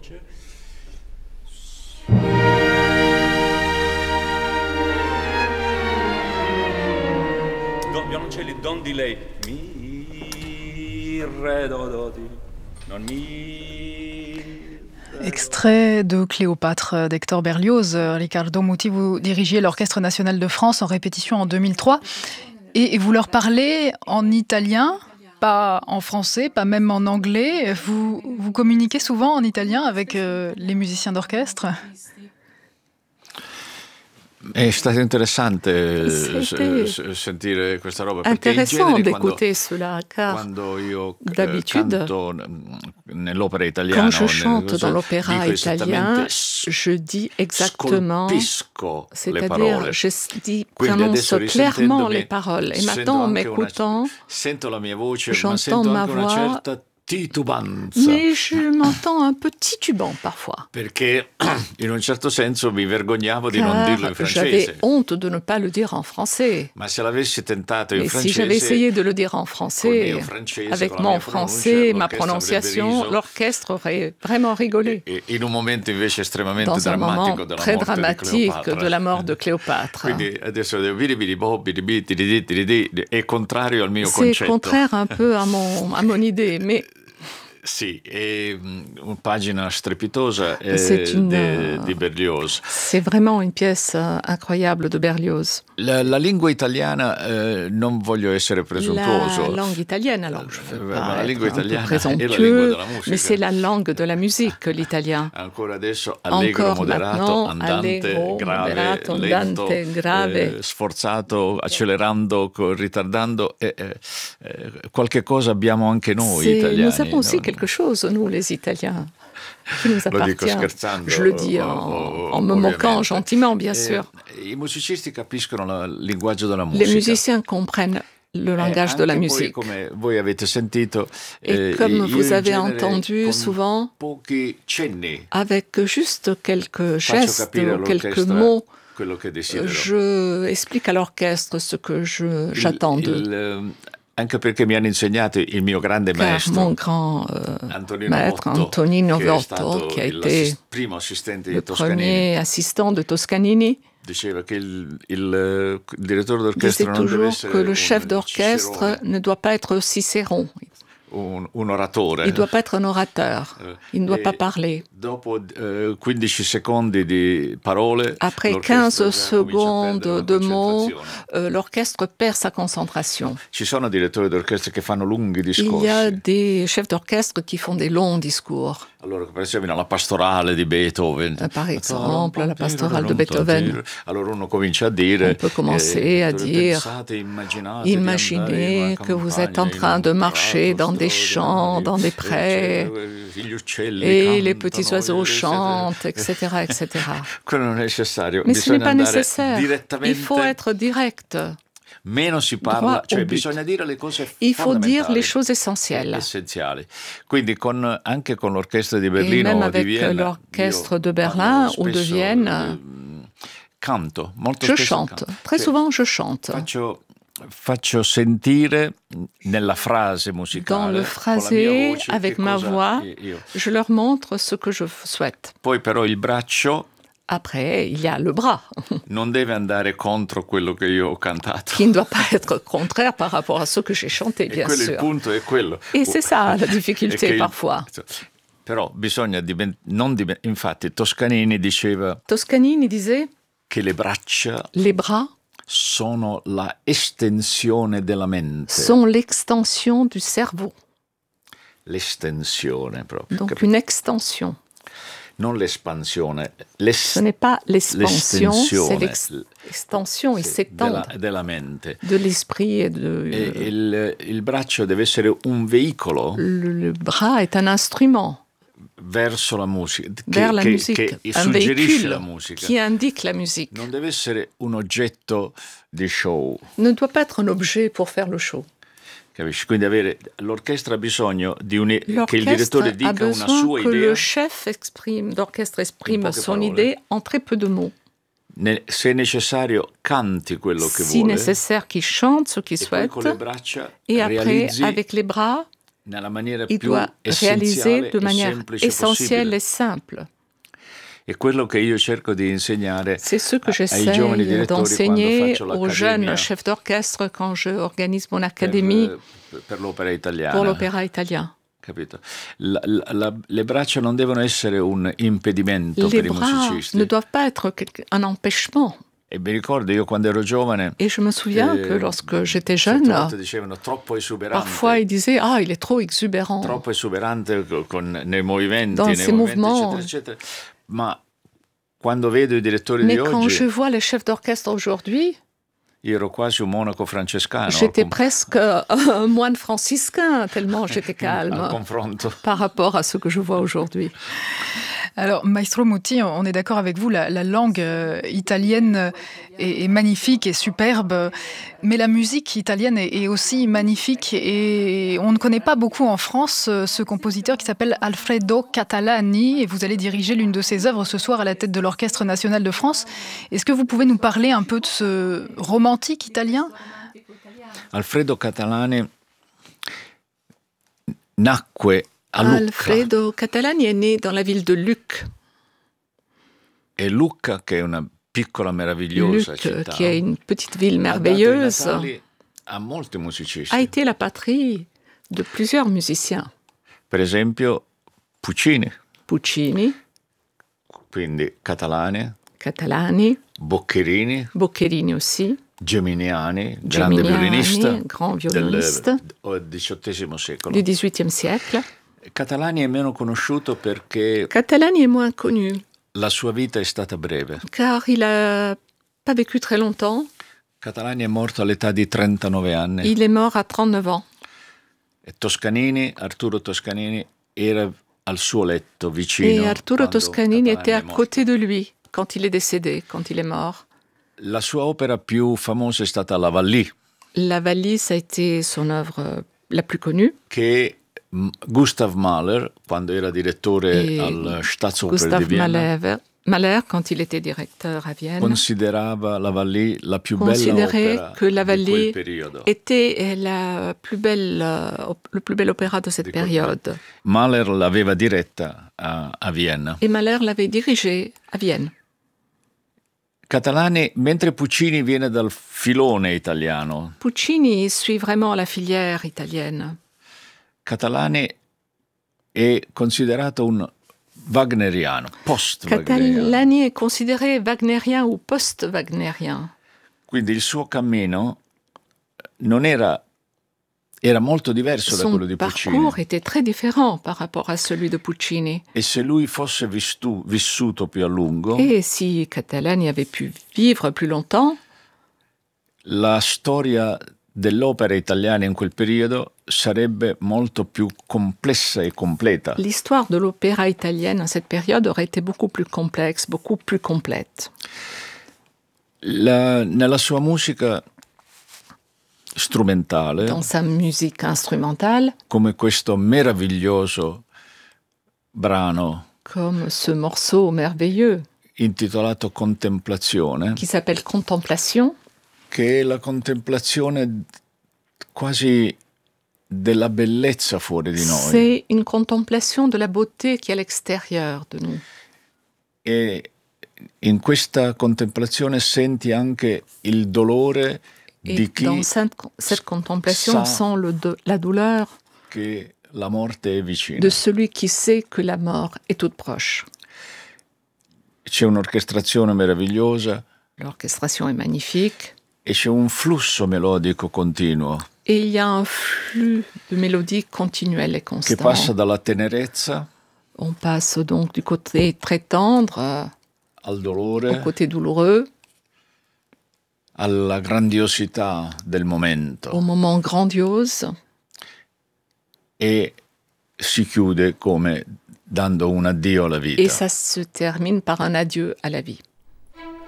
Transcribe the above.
Violoncelli, don delay. Mi, re, do, ti. Non mi. Extrait de Cléopâtre d'Hector Berlioz. Riccardo Muti, vous dirigez l'Orchestre national de France en répétition en 2003 et vous leur parlez en italien, pas en français, pas même en anglais. Vous communiquez souvent en italien avec les musiciens d'orchestre? È stato interessante sentire questa roba perché in intéressant genere d'écouter cela, car quando io d'habitude, canto nell'opera italiana quand je chante dans l'opéra dico italien, esattamente je dis exactement, scolpisco le c'est-à-dire parole. je Quindi prononce adesso clairement risentendomi, les paroles. Et sento maintenant, en anche m'écoutant, sento la mia voce, ma j'entends sento ma anche una voix, certa titubanza. mais je m'entends un peu titubant parfois. Perché in un certo senso mi vergognavo di non dirlo in Car j'avais francese. honte de ne pas le dire en français. Ma se l'avessi tentato in Et francese, si j'avais essayé de le dire en français, avec mon français, ma prononciation, l'orchestre aurait vraiment rigolé. in un momento invece estremamente Dans un moment drammatico della très morte di dramatique Cleopatra. de la mort de Cléopâtre. Quindi adesso devo è contrario al mio C'est concetto. contraire un peu à mon idée, mais Sì, è una pagina strepitosa di Berlioz. C'est vraiment une pièce incroyable de Berlioz. La lingua italiana, non voglio essere presuntuoso. La langue italienne, alors je veux pas la lingua être un peu italiana è la lingua présomptueux, della musica. mais c'est la langue de la musique, l'italien. Ancora adesso allegro, Encore moderato, maintenant, andante, allegro, grave, moderato, lento, andante, grave. Sforzato, accelerando, ritardando. Qualche cosa abbiamo anche noi italiani. Nous avons aussi no? quelque chose, nous les Italiens, qui nous Lo dico appartient. scherzando. Je le dis en me moquant gentiment, bien sûr. I musicisti capiscono il linguaggio della musica. Les musiciens comprennent le langage de la musique. Come voi avete sentito, Et comme vous io in avez genere, entendu con souvent, pochi cenni, avec juste quelques faccio gestes capire ou quelques all'orchestra mots, quello che desidero. je explique à l'orchestre ce que j'attends d'eux. Anche perché mi hanno insegnato il mio grande Car maestro, mon grand maître Votto, Antonino che è Votto, stato qui a été primo assistente le di Toscanini, premier assistant de Toscanini, diceva che il direttore disait d'orchestra non deve toujours essere que le un chef d'orchestre cicerone, ne doit pas être Cicéron. un oratore. Il ne doit pas être un orateur. Il ne doit pas parler. Dopo 15 secondi di parole, Après l'orchestra 15 già comincia a perdere secondes la de mots, concentrazione. l'orchestre perd sa concentration. Ci sono direttori d'orchestra che fanno lunghi Il discorsi. y a des chefs d'orchestre qui font des longs discours. Allora, per esempio, la pastorale di Beethoven. Par exemple, la pastorale de Beethoven. Allora uno comincia a dire, On peut commencer à dire, imaginez que vous êtes en train de marcher dans des champs, dans des prés, et les petits oiseaux chantent, etc., etc. Quello non è necessario. Mais ce n'est pas andare nécessaire. Il faut être direct. Meno si parla, cioè bisogna dire le cose Il faut dire fondamentali, les choses essentielles. essenziali. Quindi anche con l'orchestra di Et Berlino même o di avec Vienna, l'orchestre io de Berlin parlo ou de spesso, Vienne, canto, molto je spesso chante. canto. Très Cioè, souvent, je chante. Faccio sentire nella frase Dans musicale, le con la mia phrasé, voce, avec che ma cosa voix, io. je leur montre ce que je souhaite. Poi però il braccio Après, il y a le bras, non deve andare contro quello che io ho cantato. qui ne doit pas être contraire par rapport à ce que j'ai chanté, E bien quello il sûr. punto è quello. Et c'est ça la E che difficulté parfois. Però bisogna infatti Toscanini diceva Toscanini disait, che le braccia les bras sono la estensione della mente. sont l'extension du cerveau. L'estensione proprio. Donc capito? une extension. Non l'espansione. Ce n'est pas l'expansion, c'est l'estensione l'extension, il s'étend della mente. de l'esprit et Il braccio deve essere un veicolo le bras est un instrument verso la musica, vers la musique, che un suggerisce véhicule la musica. qui indique la musique. Non deve essere un oggetto di show. Ne doit pas être un objet pour faire le show. Capisci? Quindi l'orchestra ha bisogno che il direttore L'orchestre a dica una besoin sua que idea. le chef d'orchestre exprime poche son parole. idée en très peu de mots. Se necessario canti quello che Si vuole. nécessaire, qu'il chante ce qu'il E poi souhaite. con le braccia Et après, realizzi avec les bras, il doit réaliser de manière essentielle et simple. C'est ce que j'essaie d'enseigner aux jeunes chefs d'orchestre quand je organise mon académie pour l'opéra italien. Les bras ne doivent pas être un empêchement. Et je me souviens que lorsque j'étais jeune, parfois ils disaient « Ah, il est trop exubérant dans ses mouvements ». Mais quand je vois les chefs d'orchestre aujourd'hui, j'étais presque un moine franciscain, tellement j'étais calme par rapport à ce que je vois aujourd'hui. Alors, Maestro Muti, on est d'accord avec vous, la langue italienne est magnifique et superbe, mais la musique italienne est aussi magnifique et on ne connaît pas beaucoup en France ce compositeur qui s'appelle Alfredo Catalani et vous allez diriger l'une de ses œuvres ce soir à la tête de l'Orchestre national de France. Est-ce que vous pouvez nous parler un peu de ce romantique italien ? Alfredo Catalani nacque a Lucca. Alfredo Catalani est né dans la ville de Lucca. Et Lucca, qui est une piccola meravigliosa città, qui est une petite ville merveilleuse, a été la patrie de plusieurs musiciens. Per esempio, Puccini. Quindi Catalani. Boccherini aussi. Geminiani, grand violoniste del XVIII secolo. Du XVIIIe siècle. Catalani è meno conosciuto perché Catalani est moins connu. La sua vita è stata breve. Car il n'a pas vécu très longtemps. Catalani è morto all'età di 39 anni. Il est mort à 39 ans. E Arturo Toscanini, era al suo letto vicino. Et Arturo Toscanini était à côté de lui quand il est décédé, quand il est mort. La sua opera più famosa è stata La Wally. La Wally, ça a été son œuvre la plus connue. Che Gustav Mahler, quando era direttore al Staatsoper di Vienna, Mahler, quand il était directeur à Vienne, considerava la Wally la più bella opera que la di quel Wally periodo. était le plus bel opéra de cette période. Mahler l'aveva diretta a Vienna. Et Mahler l'avait dirigé à Vienne. Catalani, mentre Puccini viene dal filone italiano. Puccini suit vraiment la filière italienne. Catalani è considerato un wagneriano, post-wagneriano. Catalani è considéré wagnerien ou post-wagnerien. Quindi il suo cammino non era molto diverso da quello di Puccini. Son parcours était très différent par rapport à celui de Puccini. E se lui fosse vissuto più a lungo, et si Catalani avait pu vivre plus longtemps, la storia dell'opera italiana in quel periodo sarebbe molto più complessa e completa. L'histoire de l'opéra italienne à cette période aurait été beaucoup plus complexe, beaucoup plus complète. Nella sua musica strumentale, dans sa musique instrumentale, come questo meraviglioso brano, comme ce morceau merveilleux intitolato Contemplazione, qui s'appelle Contemplation, che è la contemplazione quasi della bellezza fuori di noi. C'est une contemplation de la beauté qui est à l'extérieur de nous. E in questa contemplazione senti anche il dolore di chi dans cette contemplation, on sent la douleur che la morte è vicina. De celui qui sait que la mort est toute proche. C'è un'orchestrazione meravigliosa. L'orchestration est magnifique. E c'è un flusso melodico continuo. Et il y a un flux de mélodie continuel et constant. Che passa dalla tenerezza. On passe donc du côté très tendre al dolore, au côté douloureux, alla grandiosità del momento. Au moment grandiose. E si chiude come dando un addio alla vita. Et ça se termine par un adieu à la vie.